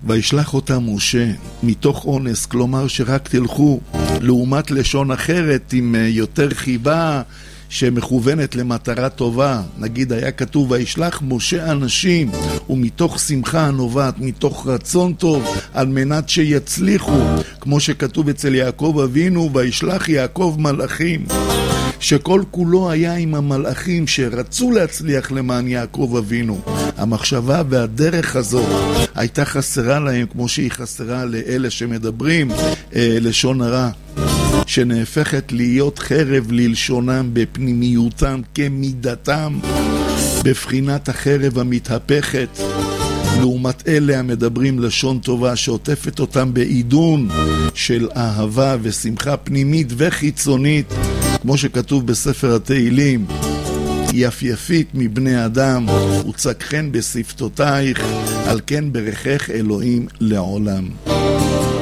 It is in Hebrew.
וישלח אותם משה מתוך אונס, כלומר שרק תלכו, לעומת לשון אחרת עם יותר חיבה שמכוונת למטרה טובה. נגיד היה כתוב וישלח משה אנשים, ומתוך שמחה הנובעת מתוך רצון טוב על מנת שיצליחו, כמו שכתוב אצל יעקב אבינו וישלח יעקב מלאכים, שכל כולו היה עם המלאכים שרצו להצליח למען יעקב אבינו. המחשבה והדרך הזאת הייתה חסרה להם, כמו שהיא חסרה לאלה שמדברים לשון הרע, שנהפכת להיות חרב ללשונם בפנימיותם כמידתם, בבחינת החרב המתהפכת, לעומת אלה המדברים לשון טובה שעוטפת אותם בעידון של אהבה ושמחה פנימית וחיצונית, כמו שכתוב בספר התהילים, יפייפית מבני אדם וצק חן בשפתותייך, על כן ברכך אלוהים לעולם.